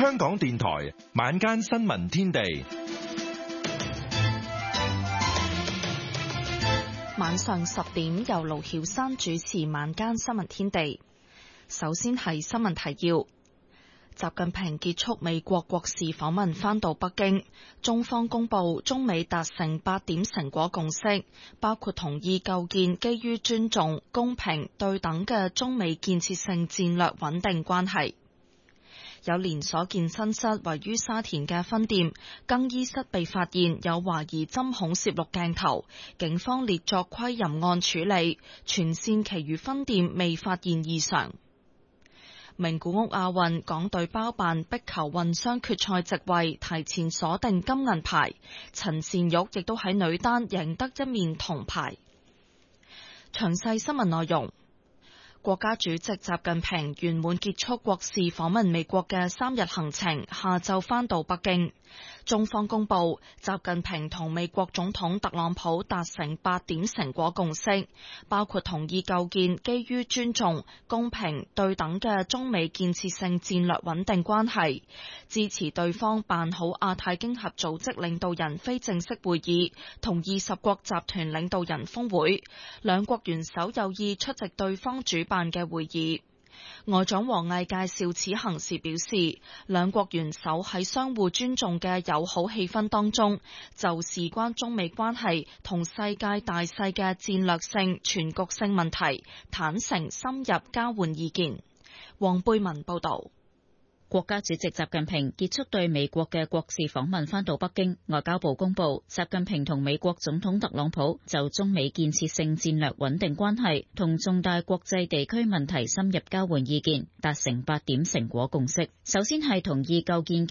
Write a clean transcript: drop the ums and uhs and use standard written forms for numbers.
香港電台晚間新聞天地， 晚上10點由盧曉珊主持晚間新聞天地。首先係新聞提要。習近平結束美國國事訪問返到北京，中方公布中美達成8點成果共識，包括同意構建基於尊重、公平、對等嘅中美建設性戰略穩定關係。有連鎖健身室位於沙田嘅分店更衣室被發現有懷疑針孔攝錄鏡頭，警方列作窺淫案處理，全線其餘分店未發現異常。名古屋亞運港隊包辦壁球混雙決賽席位，提前鎖定金銀牌。陳善玉亦都喺女單贏得一面銅牌。詳細新聞內容。國家主席習近平圓滿結束國事訪問美國嘅3日行程，下晝返到北京。中方公布，習近平同美國總統特朗普達成8點成果共識，包括同意構建基於尊重、公平、對等嘅中美建設性戰略穩定關係，支持對方辦好亞太經合組織領導人非正式會議同20國集團領導人峰會，兩國元首有意出席對方主辦嘅會議。外長王毅介紹此行時表示，兩國元首喺相互尊重嘅友好氣氛當中，就事關中美關係同世界大勢嘅戰略性、全局性問題，坦誠深入交換意見。黃貝文報道。 國家主席習近平結束對美國嘅國事訪問返到北京，外交部公布，習近平同美國總統特朗普就中美建設性戰略穩定關係同重大國際地區問題深入交換意見，達成8點成果共識。首先係同意構建